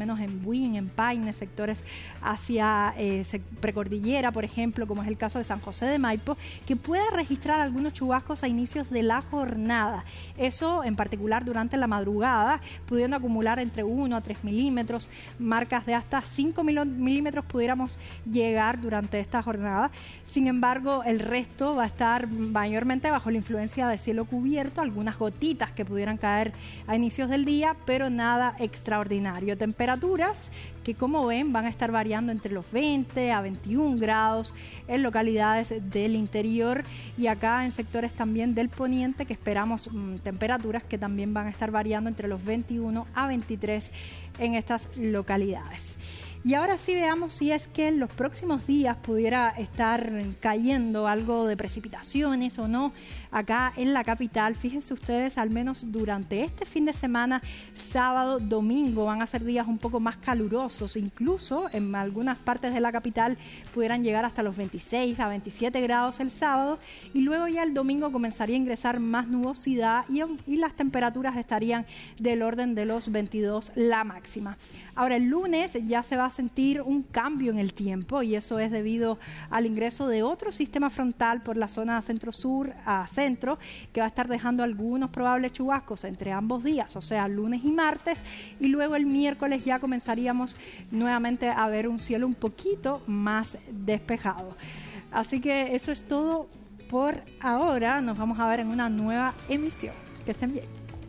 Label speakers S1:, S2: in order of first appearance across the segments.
S1: menos en Buin, en Paine, sectores hacia precordillera, por ejemplo, como es el caso de San José de Maipo, que puede registrar algunos chubascos a inicios de la jornada. Eso en particular durante la madrugada, pudiendo acumular entre 1 a 3 milímetros, marcas de hasta 5 milímetros pudiéramos llegar durante esta jornada. Sin embargo, el resto va a estar mayormente bajo la influencia de cielo cubierto, algunas gotitas que pudieran caer a inicios del día, pero nada extraordinario. Temperaturas que, como ven, van a estar variando entre los 20 a 21 grados en localidades del interior y acá en sectores también del poniente, que esperamos temperaturas que también van a estar variando entre los 21 a 23 en estas localidades. Y ahora sí veamos si es que en los próximos días pudiera estar cayendo algo de precipitaciones o no acá en la capital. Fíjense ustedes, al menos durante este fin de semana, sábado, domingo, van a ser días un poco más calurosos. Incluso en algunas partes de la capital pudieran llegar hasta los 26 a 27 grados el sábado y luego ya el domingo comenzaría a ingresar más nubosidad y las temperaturas estarían del orden de los 22 la máxima. Ahora el lunes ya se va a sentir un cambio en el tiempo y eso es debido al ingreso de otro sistema frontal por la zona centro-sur a centro, que va a estar dejando algunos probables chubascos entre ambos días, o sea, lunes y martes, y luego el miércoles ya comenzaríamos nuevamente a ver un cielo un poquito más despejado. Así que eso es todo por ahora. Nos vamos a ver en una nueva emisión. Que estén bien.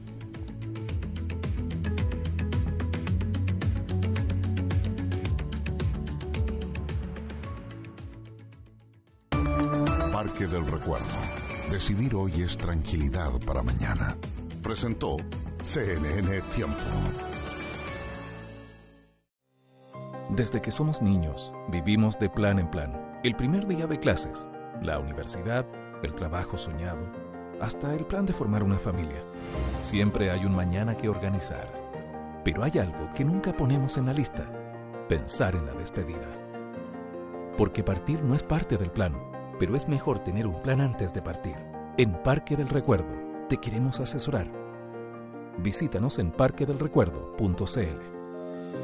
S2: Parque del Recuerdo. Decidir hoy es tranquilidad para mañana. Presentó CNN Tiempo.
S3: Desde que somos niños, vivimos de plan en plan. El primer día de clases, la universidad, el trabajo soñado, hasta el plan de formar una familia. Siempre hay un mañana que organizar. Pero hay algo que nunca ponemos en la lista: pensar en la despedida. Porque partir no es parte del plan, pero es mejor tener un plan antes de partir. En Parque del Recuerdo te queremos asesorar. Visítanos en parquedelrecuerdo.cl.